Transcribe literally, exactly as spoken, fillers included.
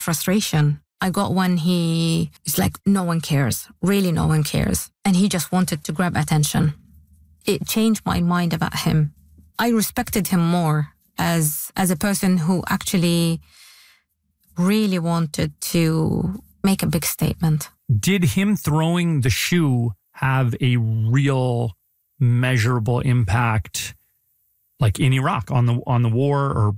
frustration. I got one, he is like, no one cares. Really, no one cares. And he just wanted to grab attention. It changed my mind about him. I respected him more as as a person who actually really wanted to make a big statement. Did him throwing the shoe have a real measurable impact, like in Iraq, on the on the war or